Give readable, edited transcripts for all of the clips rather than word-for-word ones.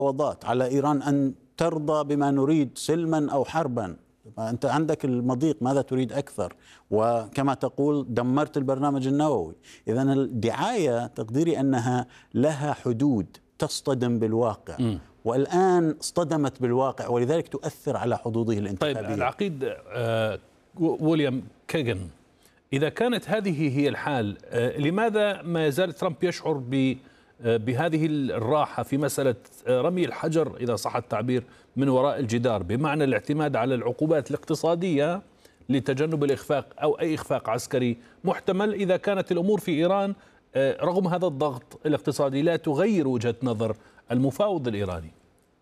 مفاوضات على إيران أن ترضى بما نريد سلما أو حربا. أنت عندك المضيق، ماذا تريد أكثر؟ وكما تقول دمرت البرنامج النووي. إذن الدعاية تقديري أنها لها حدود تصطدم بالواقع، والآن اصطدمت بالواقع ولذلك تؤثر على حظوظه الانتخابية. طيب العقيد ويليام كيغن، إذا كانت هذه هي الحال، لماذا ما يزال ترامب يشعر بهذه الراحة في مسألة رمي الحجر إذا صح التعبير من وراء الجدار، بمعنى الاعتماد على العقوبات الاقتصادية لتجنب الإخفاق أو أي إخفاق عسكري محتمل إذا كانت الأمور في إيران رغم هذا الضغط الاقتصادي لا تغير وجهة نظر المفاوض الإيراني؟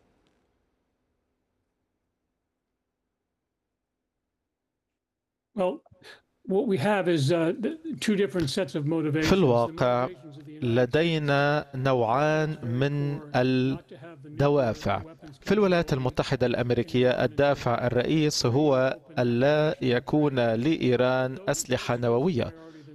في الواقع لدينا نوعان من الدوافع. في الولايات المتحدة الأمريكية الدافع الرئيس هو ألا يكون لإيران أسلحة نووية،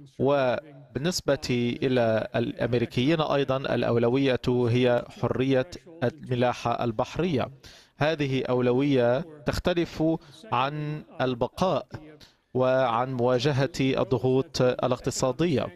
وبالنسبة إلى الأمريكيين أيضا الأولوية هي حرية الملاحة البحرية. هذه أولوية تختلف عن البقاء وعن مواجهة الضغوط الاقتصادية.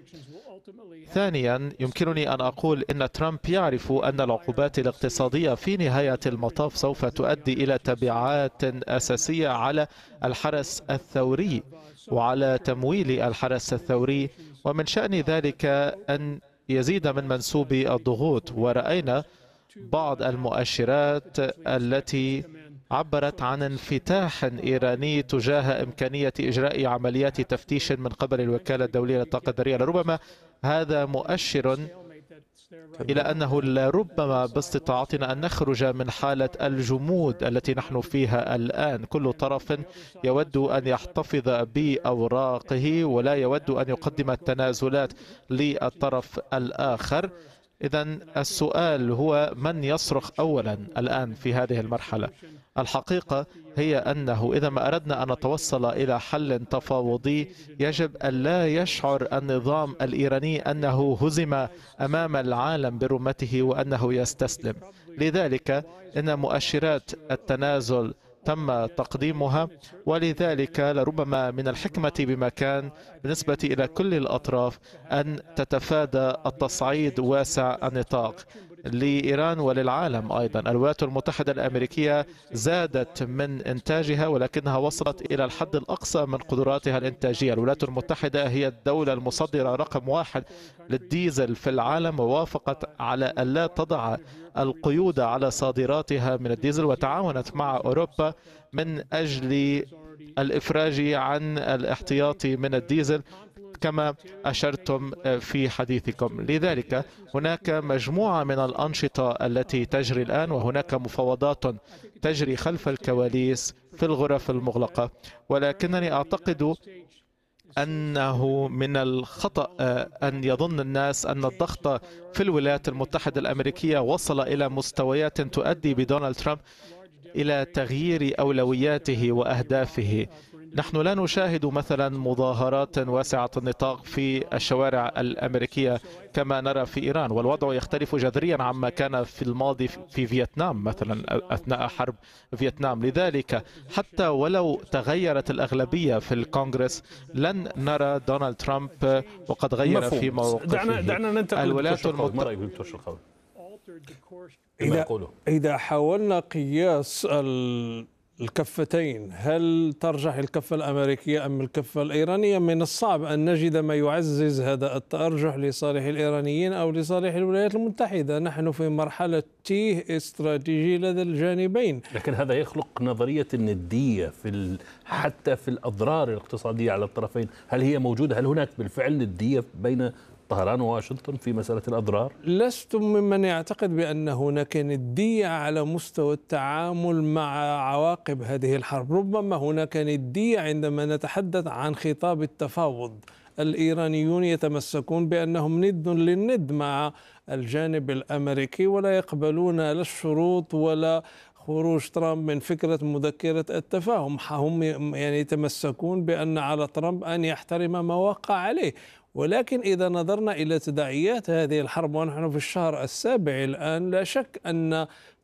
ثانيا، يمكنني أن أقول إن ترامب يعرف أن العقوبات الاقتصادية في نهاية المطاف سوف تؤدي إلى تبعات أساسية على الحرس الثوري وعلى تمويل الحرس الثوري، ومن شأن ذلك أن يزيد من منسوب الضغوط. ورأينا بعض المؤشرات التي عبرت عن انفتاح إيراني تجاه إمكانية إجراء عمليات تفتيش من قبل الوكالة الدولية للطاقة الذرية. لربما هذا مؤشر إلى أنه لربما باستطاعتنا أن نخرج من حالة الجمود التي نحن فيها الآن. كل طرف يود أن يحتفظ بأوراقه ولا يود أن يقدم التنازلات للطرف الآخر. إذن السؤال هو من يصرخ أولا الآن في هذه المرحلة؟ الحقيقة هي أنه إذا ما أردنا أن نتوصل إلى حل تفاوضي يجب أن لا يشعر النظام الإيراني أنه هزم أمام العالم برمته وأنه يستسلم. لذلك إن مؤشرات التنازل تم تقديمها، ولذلك لربما من الحكمة بمكان بالنسبة إلى كل الأطراف أن تتفادى التصعيد واسع النطاق لإيران وللعالم أيضا. الولايات المتحدة الأمريكية زادت من إنتاجها ولكنها وصلت إلى الحد الأقصى من قدراتها الإنتاجية. الولايات المتحدة هي الدولة المصدرة رقم 1 للديزل في العالم، ووافقت على ألا تضع القيود على صادراتها من الديزل، وتعاونت مع أوروبا من أجل الإفراج عن الاحتياطي من الديزل كما أشرتم في حديثكم. لذلك هناك مجموعة من الأنشطة التي تجري الآن، وهناك مفاوضات تجري خلف الكواليس في الغرف المغلقة، ولكنني أعتقد أنه من الخطأ أن يظن الناس أن الضغط في الولايات المتحدة الأمريكية وصل إلى مستويات تؤدي بدونالد ترامب إلى تغيير أولوياته وأهدافه. نحن لا نشاهد مثلا مظاهرات واسعة النطاق في الشوارع الأمريكية كما نرى في إيران، والوضع يختلف جذريا عما كان في الماضي في فيتنام مثلا أثناء حرب فيتنام. لذلك حتى ولو تغيرت الأغلبية في الكونغرس لن نرى دونالد ترامب وقد غير في موقفه. دعنا ننتقل الولايات المتحدة. إذا حاولنا قياس الكفتين، هل ترجح الكفة الأمريكية أم الكفة الإيرانية؟ من الصعب أن نجد ما يعزز هذا التأرجح لصالح الإيرانيين أو لصالح الولايات المتحدة. نحن في مرحلة تيه استراتيجي لدى الجانبين، لكن هذا يخلق نظرية الندية حتى في الأضرار الاقتصادية على الطرفين. هل هي موجودة؟ هل هناك بالفعل ندية بين طهران وواشنطن في مسألة الأضرار؟ لست ممن يعتقد بأن هناك ندية على مستوى التعامل مع عواقب هذه الحرب. ربما هناك ندية عندما نتحدث عن خطاب التفاوض. الإيرانيون يتمسكون بأنهم ند للند مع الجانب الأمريكي ولا يقبلون لا الشروط ولا خروج ترامب من فكرة مذكرة التفاهم. هم يعني يتمسكون بأن على ترامب أن يحترم ما وقع عليه. ولكن إذا نظرنا إلى تداعيات هذه الحرب ونحن في الشهر السابع الآن، لا شك أن